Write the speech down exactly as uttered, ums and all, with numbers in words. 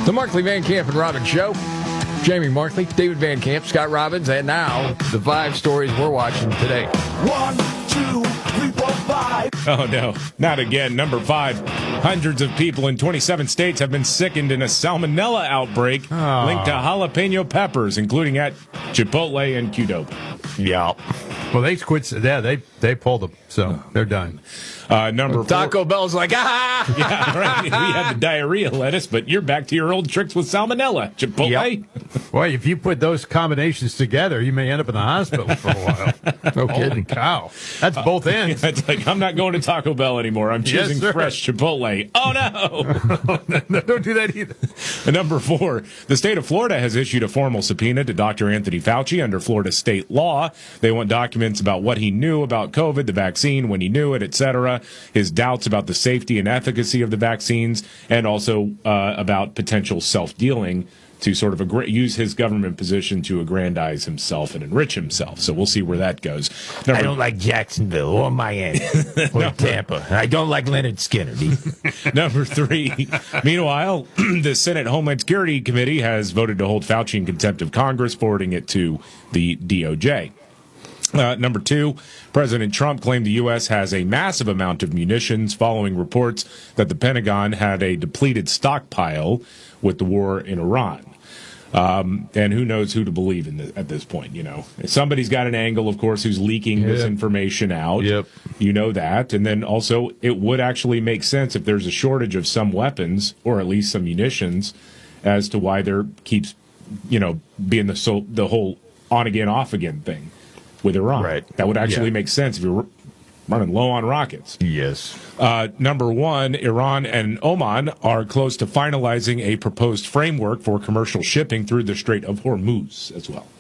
The Markley, Van Camp, and Robbins Show. Jamie Markley, David Van Camp, Scott Robbins, and now the five stories we're watching today. One, two, three, four, five. Oh, no, not again. Number five, hundreds of people in twenty-seven states have been sickened in a salmonella outbreak Oh. linked to jalapeno peppers, including at Chipotle and Qdoba. Yeah. Well, they quit. Yeah, they they pulled them, so they're done. Uh, number four. Taco Bell's like, ah! Yeah, right. We had the diarrhea lettuce, but you're back to your old tricks with salmonella. Chipotle? Yep. Boy, if you put those combinations together, you may end up in the hospital for a while. No Holy kidding. cow. That's both ends. It's like, I'm not going to Taco Bell anymore. I'm Yes, choosing sir. fresh Chipotle. Oh, no. No, don't do that either. And number four, the state of Florida has issued a formal subpoena to Doctor Anthony Fauci under Florida state law. They want documents about what he knew about COVID, the vaccine, when he knew it, et cetera, his doubts about the safety and efficacy of the vaccines, and also uh, about potential self-dealing to sort of aggr- use his government position to aggrandize himself and enrich himself. So we'll see where that goes. Number I don't like Jacksonville or Miami or Tampa. I don't like Leonard Skinner. Number three. Meanwhile, the Senate Homeland Security Committee has voted to hold Fauci in contempt of Congress, forwarding it to the D O J. Uh, number two, President Trump claimed the U S has a massive amount of munitions following reports that the Pentagon had a depleted stockpile with the war in Iran. Um, and who knows who to believe in the, at this point, you know. Somebody's got an angle, of course, who's leaking Yep. this information out. Yep. You know that. And then also, it would actually make sense if there's a shortage of some weapons, or at least some munitions, as to why there keeps, you know, being the, so, the whole on-again, off-again thing with Iran. Right. That would actually Yeah. make sense if you're running low on rockets. Yes. Uh, number one, Iran and Oman are close to finalizing a proposed framework for commercial shipping through the Strait of Hormuz as well.